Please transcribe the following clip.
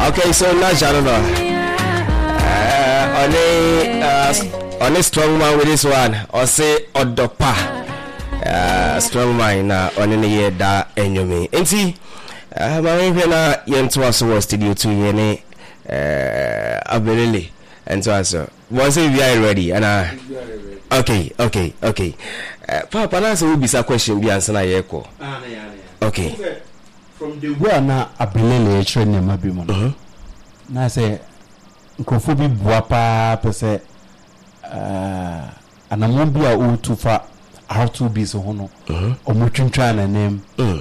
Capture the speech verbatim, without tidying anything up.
Okay, so now Janova. Uh, on a uh, on a strong man with this one, or say Odopa. Uh, strong man na on any year da enyumi. Enti, uh, my na yentu aso was studio two yene uh abelele. And so also, once we are ready, and uh, okay, okay, okay. Uh, Papa, answer will be some question. Be answer na yeko. Okay. From the way na abelele train na mabi mo. Na say nkofo bi bua pa pese uh anamon bi a o tufa how to be so hono. Omo twintwa na nem.